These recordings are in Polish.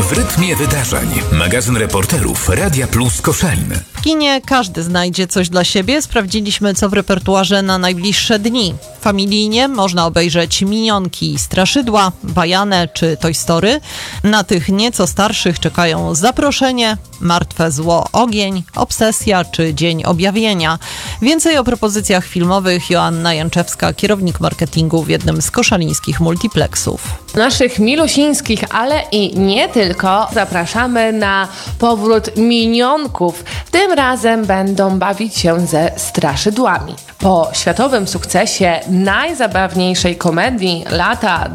W rytmie wydarzeń. Magazyn reporterów Radia Plus Koszalin. W kinie każdy znajdzie coś dla siebie. Sprawdziliśmy, co w repertuarze na najbliższe dni. Familijnie można obejrzeć Minionki, Straszydła, Bajanę czy Toy Story. Na tych nieco starszych czekają Zaproszenie, Martwe zło, Ogień, Obsesja czy Dzień objawienia. Więcej o propozycjach filmowych Joanna Janczewska, kierownik marketingu w jednym z koszalińskich multiplexów. Naszych milusińskich, ale i nie tylko, zapraszamy na powrót Minionków. Tym razem będą bawić się ze straszydłami. Po światowym sukcesie najzabawniejszej komedii lata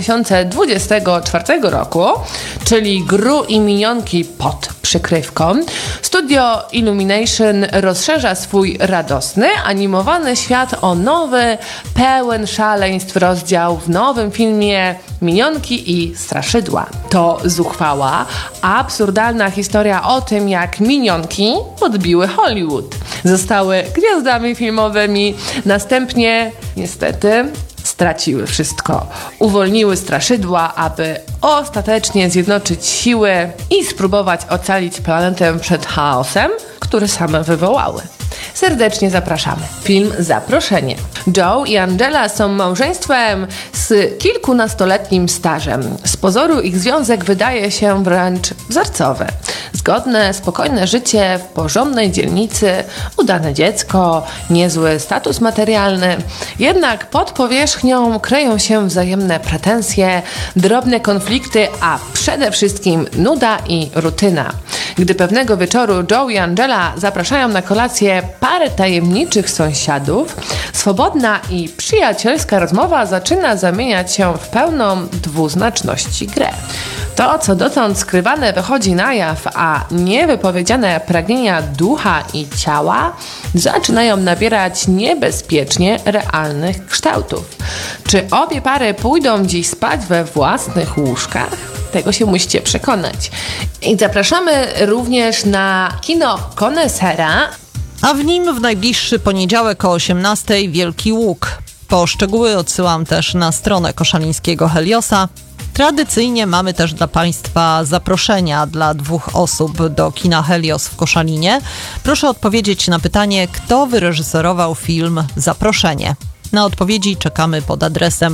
2024 roku, czyli Gru i Minionki pod przykrywką, Studio Illumination rozszerza swój radosny, animowany świat o nowy, pełen szaleństw rozdział w nowym filmie Minionki i Straszydła. To zuchwała, absurdalna historia o tym, jak minionki podbiły Hollywood. Zostały gwiazdami filmowymi, następnie niestety straciły wszystko. Uwolniły straszydła, aby ostatecznie zjednoczyć siły i spróbować ocalić planetę przed chaosem, który same wywołały. Serdecznie zapraszamy. Film Zaproszenie. Joe i Angela są małżeństwem z kilkunastoletnim stażem. Z pozoru ich związek wydaje się wręcz wzorcowy. Zgodne, spokojne życie w porządnej dzielnicy, udane dziecko, niezły status materialny. Jednak pod powierzchnią kryją się wzajemne pretensje, drobne konflikty, a przede wszystkim nuda i rutyna. Gdy pewnego wieczoru Joe i Angela zapraszają na kolację parę tajemniczych sąsiadów, swobodna i przyjacielska rozmowa zaczyna zamieniać się w pełną dwuznaczności grę. To, co dotąd skrywane, wychodzi na jaw, a niewypowiedziane pragnienia ducha i ciała zaczynają nabierać niebezpiecznie realnych kształtów. Czy obie pary pójdą dziś spać we własnych łóżkach? Tego się musicie przekonać. I zapraszamy również na kino Konesera. A w nim w najbliższy poniedziałek o 18:00 Wielki Łuk. Po szczegóły odsyłam też na stronę koszalińskiego Heliosa. Tradycyjnie mamy też dla Państwa zaproszenia dla 2 osób do kina Helios w Koszalinie. Proszę odpowiedzieć na pytanie, kto wyreżyserował film Zaproszenie. Na odpowiedzi czekamy pod adresem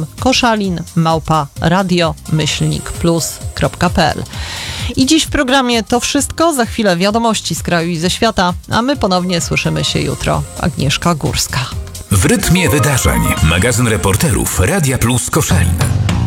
koszalin@radio-plus.pl. I dziś w programie to wszystko. Za chwilę wiadomości z kraju i ze świata, a my ponownie słyszymy się jutro. Agnieszka Górska. W rytmie wydarzeń. Magazyn reporterów Radia Plus Koszalin.